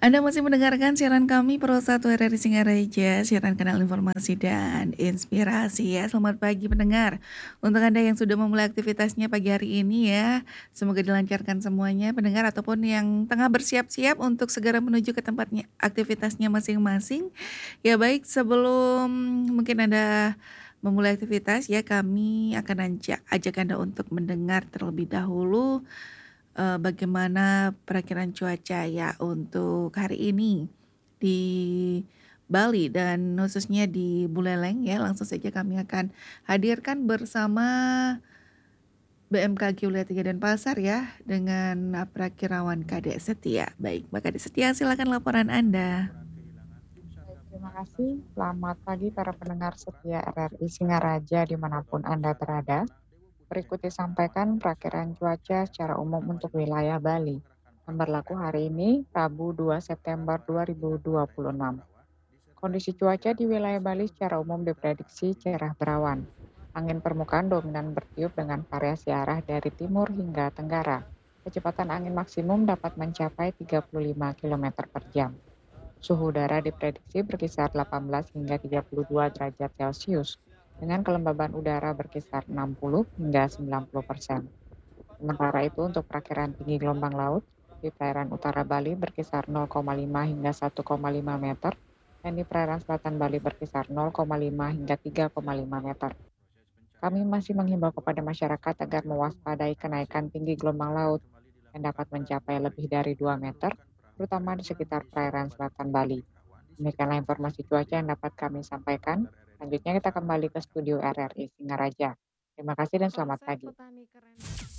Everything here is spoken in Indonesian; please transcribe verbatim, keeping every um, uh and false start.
Anda masih mendengarkan siaran kami Pro satu R R I Singaraja, siaran kanal informasi dan inspirasi ya. Selamat pagi pendengar. Untuk Anda yang sudah memulai aktivitasnya pagi hari ini ya, semoga dilancarkan semuanya pendengar ataupun yang tengah bersiap-siap untuk segera menuju ke tempatnya aktivitasnya masing-masing. Ya baik, sebelum mungkin Anda memulai aktivitas ya, kami akan ajak, ajak Anda untuk mendengar terlebih dahulu Eee, bagaimana perakiraan cuaca ya untuk hari ini di Bali dan khususnya di Buleleng ya, langsung saja kami akan hadirkan bersama B M K G Wilayah tiga Denpasar ya, dengan uh, Prakirawan Kade Setia. Baik, Mbak Kade Setia silakan laporan Anda. Baik, terima kasih. Selamat pagi para pendengar setia R R I Singaraja dimanapun Anda berada. Berikut disampaikan perakiraan cuaca secara umum untuk wilayah Bali yang berlaku hari ini, Rabu dua September dua ribu dua puluh enam. Kondisi cuaca di wilayah Bali secara umum diprediksi cerah berawan. Angin permukaan dominan bertiup dengan variasi arah dari timur hingga tenggara. Kecepatan angin maksimum dapat mencapai tiga puluh lima kilometer per jam. Suhu udara diprediksi berkisar delapan belas hingga tiga puluh dua derajat Celcius, dengan kelembaban udara berkisar enam puluh hingga sembilan puluh persen. Sementara itu untuk perkiraan tinggi gelombang laut, di perairan utara Bali berkisar nol koma lima hingga satu koma lima meter, dan di perairan selatan Bali berkisar nol koma lima hingga tiga koma lima meter. Kami masih menghimbau kepada masyarakat agar mewaspadai kenaikan tinggi gelombang laut yang dapat mencapai lebih dari dua meter, terutama di sekitar perairan selatan Bali. Demikianlah informasi cuaca yang dapat kami sampaikan. Selanjutnya kita kembali ke studio R R I Singaraja. Terima kasih dan selamat Konsep pagi. petani keren.